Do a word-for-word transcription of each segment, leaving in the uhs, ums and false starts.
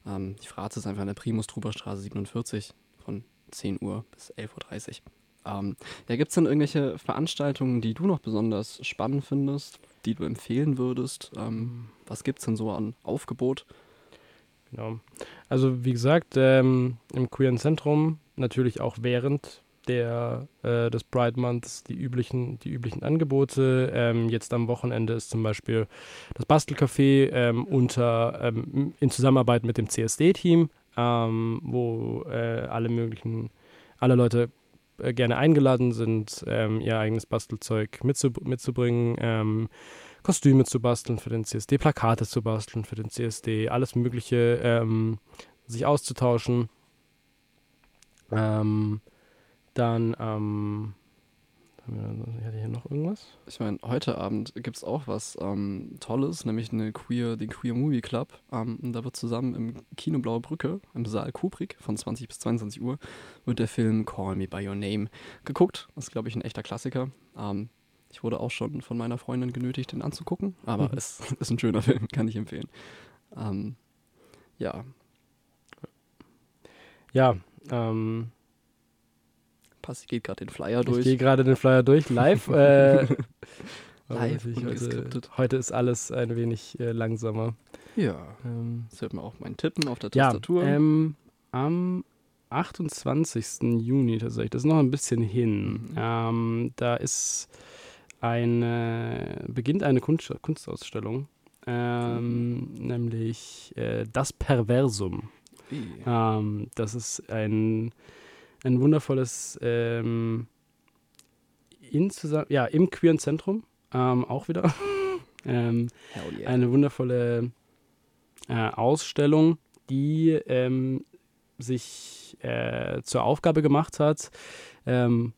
Ähm, die Fratze ist einfach an der Primus-Truber-Straße siebenundvierzig von zehn Uhr bis elf Uhr dreißig. Ähm, ja, gibt es denn irgendwelche Veranstaltungen, die du noch besonders spannend findest, die du empfehlen würdest? Ähm, was gibt es denn so an Aufgebot? Genau. Also wie gesagt, ähm, im Queeren Zentrum natürlich auch während der, äh, des Pride Months die üblichen, die üblichen Angebote. Ähm, jetzt am Wochenende ist zum Beispiel das Bastelcafé ähm, unter, ähm, in Zusammenarbeit mit dem C S D-Team, ähm, wo äh, alle möglichen, alle Leute äh, gerne eingeladen sind, ähm, ihr eigenes Bastelzeug mitzub- mitzubringen. Ähm, Kostüme zu basteln für den C S D, Plakate zu basteln für den C S D, alles Mögliche, ähm, sich auszutauschen. Ähm, dann, ähm, ich hatte hier noch irgendwas? Ich meine, heute Abend gibt es auch was ähm, Tolles, nämlich eine Queer, den Queer Movie Club. Ähm, und da wird zusammen im Kino Blaue Brücke, im Saal Kubrick von zwanzig bis zweiundzwanzig Uhr, wird der Film Call Me By Your Name geguckt. Das ist, glaube ich, ein echter Klassiker. Ähm, ich wurde auch schon von meiner Freundin genötigt, den anzugucken, aber es ist ein schöner Film, kann ich empfehlen. Ähm, ja, Ja, ähm, Passi geht gerade den Flyer ich gehe durch. gerade den Flyer durch, live. Äh, Live ich, und heute, geskriptet. heute ist alles ein wenig äh, langsamer. Ja, Ähm, das hört man auch mein Tippen auf der ja, Tastatur. ähm, am achtundzwanzigsten Juni tatsächlich, das ist noch ein bisschen hin. Mhm. Ähm, da ist eine, beginnt eine Kunst, Kunstausstellung, ähm, Oh. nämlich äh, Das Perversum. Ui. Ähm, das ist ein, ein wundervolles, ähm, in zusammen, ja, im Queeren Zentrum, ähm, auch wieder. ähm, Hell yeah. eine wundervolle äh, Ausstellung, die ähm, sich äh, zur Aufgabe gemacht hat, ähm,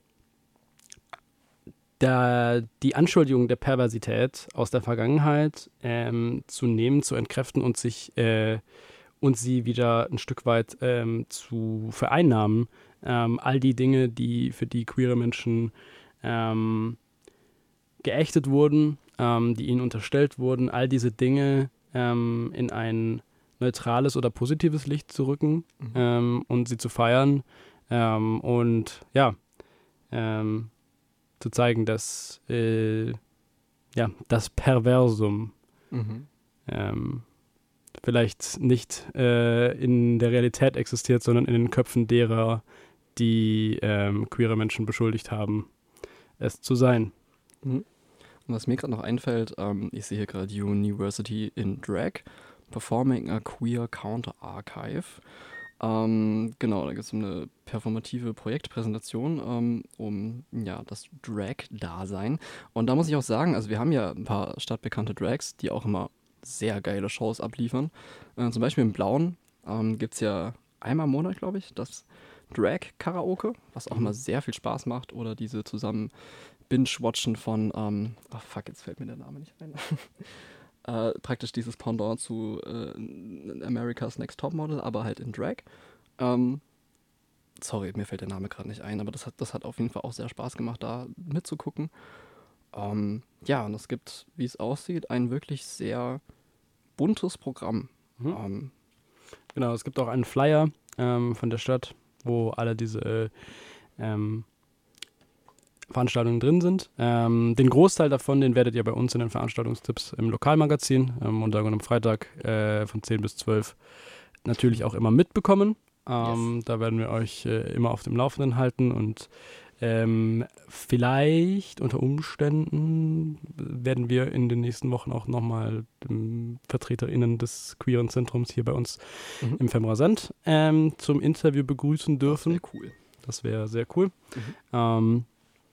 da die Anschuldigung der Perversität aus der Vergangenheit ähm, zu nehmen, zu entkräften und sich äh, und sie wieder ein Stück weit ähm, zu vereinnahmen. Ähm, all die Dinge, die für die queere Menschen ähm, geächtet wurden, ähm, die ihnen unterstellt wurden, all diese Dinge ähm, in ein neutrales oder positives Licht zu rücken Mhm. ähm, und sie zu feiern ähm, und ja, ähm, zu zeigen, dass äh, ja, das Perversum Mhm. ähm, vielleicht nicht äh, in der Realität existiert, sondern in den Köpfen derer, die ähm, queere Menschen beschuldigt haben, es zu sein. Mhm. Und was mir gerade noch einfällt, ähm, ich sehe hier gerade University in Drag, Performing a Queer Counter Archive. Ähm, genau, da gibt es eine performative Projektpräsentation ähm, um ja, das Drag-Dasein. Und da muss ich auch sagen, also wir haben ja ein paar stadtbekannte Drags, die auch immer sehr geile Shows abliefern. Äh, zum Beispiel im Blauen ähm, gibt es ja einmal im Monat, glaube ich, das Drag-Karaoke, was auch Mhm. immer sehr viel Spaß macht. Oder diese zusammen Binge-Watchen von, ähm, oh fuck, jetzt fällt mir der Name nicht ein. äh, praktisch dieses Pendant zu äh, America's Next Topmodel, aber halt in Drag. Ähm, sorry, mir fällt der Name gerade nicht ein, aber das hat, das hat auf jeden Fall auch sehr Spaß gemacht, da mitzugucken. Ähm, ja, und es gibt, wie es aussieht, ein wirklich sehr buntes Programm. Mhm. Ähm, Genau, es gibt auch einen Flyer ähm, von der Stadt, wo alle diese ähm, Veranstaltungen drin sind. Ähm, den Großteil davon, den werdet ihr bei uns in den Veranstaltungstipps im Lokalmagazin am Montag und am Freitag äh, von zehn bis zwölf natürlich auch immer mitbekommen. Ähm, yes. Da werden wir euch äh, immer auf dem Laufenden halten und ähm, vielleicht unter Umständen werden wir in den nächsten Wochen auch nochmal VertreterInnen des Queeren Zentrums hier bei uns Mhm. im Femrasant ähm, zum Interview begrüßen dürfen. Das wäre cool. Das wäre sehr cool. Mhm. Ähm,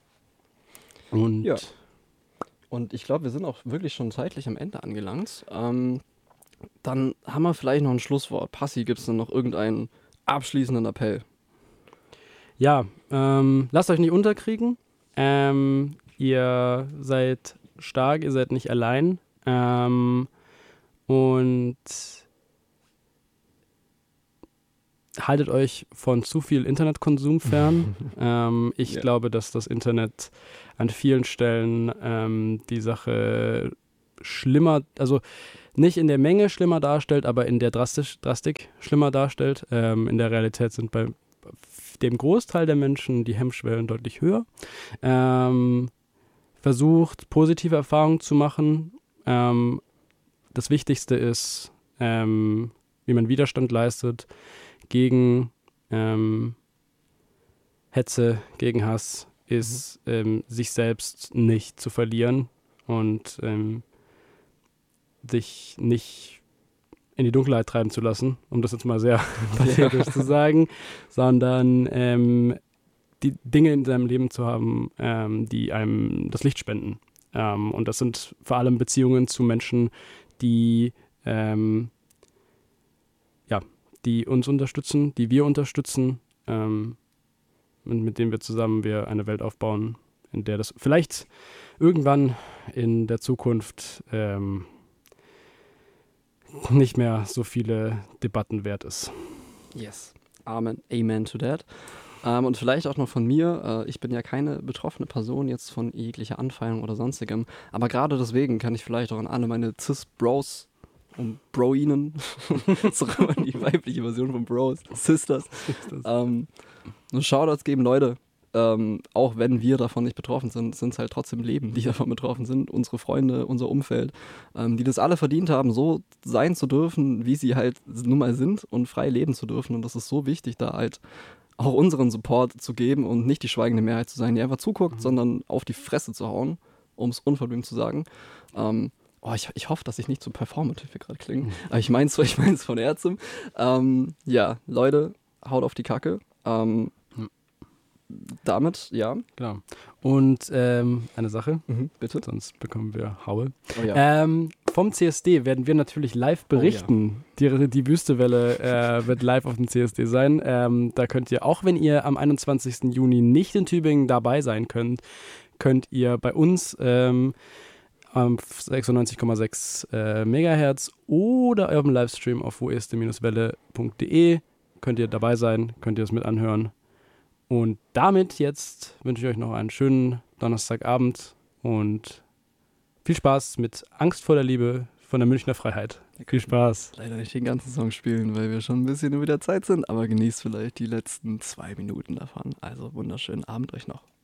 und Ja. Und ich glaube, wir sind auch wirklich schon zeitlich am Ende angelangt. Ähm, dann haben wir vielleicht noch ein Schlusswort. Passi, gibt es denn noch irgendeinen abschließenden Appell? ja, ähm, lasst euch nicht unterkriegen. Ähm, ihr seid stark, ihr seid nicht allein. Ähm, und haltet euch von zu viel Internetkonsum fern. ähm, ich Ja. glaube, dass das Internet an vielen Stellen ähm, die Sache schlimmer, also nicht in der Menge schlimmer darstellt, aber in der Drastisch, Drastik schlimmer darstellt. Ähm, in der Realität sind bei dem Großteil der Menschen die Hemmschwellen deutlich höher. Ähm, versucht, positive Erfahrungen zu machen. Ähm, das Wichtigste ist, ähm, wie man Widerstand leistet gegen ähm, Hetze, gegen Hass, ist mhm. ähm, sich selbst nicht zu verlieren und ähm, sich nicht in die Dunkelheit treiben zu lassen, um das jetzt mal sehr pathetisch ja. zu sagen, sondern ähm, die Dinge in seinem Leben zu haben, ähm, die einem das Licht spenden. Ähm, und das sind vor allem Beziehungen zu Menschen, die, ähm, ja, die uns unterstützen, die wir unterstützen, ähm, und mit denen wir zusammen wir eine Welt aufbauen, in der das vielleicht irgendwann in der Zukunft ähm, nicht mehr so viele Debatten wert ist. Yes. Amen. Amen to that. Ähm, und vielleicht auch noch von mir, äh, ich bin ja keine betroffene Person jetzt von jeglicher Anfeindung oder sonstigem, aber gerade deswegen kann ich vielleicht auch an alle meine Cis-Bros und Broinen, das ist auch immer die weibliche Version von Bros, Sisters, Sisters. Ähm, Shoutouts geben, Leute, ähm, auch wenn wir davon nicht betroffen sind, sind es halt trotzdem Leben, die davon betroffen sind, unsere Freunde, unser Umfeld, ähm, die das alle verdient haben, so sein zu dürfen, wie sie halt nun mal sind und frei leben zu dürfen, und das ist so wichtig, da halt auch unseren Support zu geben und nicht die schweigende Mehrheit zu sein, die einfach zuguckt, mhm. sondern auf die Fresse zu hauen, um es unverblümt zu sagen. Ähm, oh, ich, ich hoffe, dass ich nicht so performative gerade klinge, mhm. aber ich meine es ich mein's von Herzen. Ähm, ja, Leute, haut auf die Kacke. Ähm, Damit, ja. Genau. Und ähm, eine Sache, mhm, bitte. Sonst bekommen wir Haue. Oh, ja. ähm, vom C S D werden wir natürlich live berichten. Oh, ja. Die, die Wüstewelle äh, wird live auf dem C S D sein. Ähm, da könnt ihr, auch wenn ihr am einundzwanzigsten Juni nicht in Tübingen dabei sein könnt, könnt ihr bei uns ähm, auf sechsundneunzig Komma sechs äh, Megahertz oder eurem Livestream auf wo erste Welle punkt de könnt ihr dabei sein, könnt ihr es mit anhören. Und damit jetzt wünsche ich euch noch einen schönen Donnerstagabend und viel Spaß mit Angst vor der Liebe von der Münchner Freiheit. Viel Spaß. Leider nicht den ganzen Song spielen, weil wir schon ein bisschen über der Zeit sind, aber genießt vielleicht die letzten zwei Minuten davon. Also wunderschönen Abend euch noch.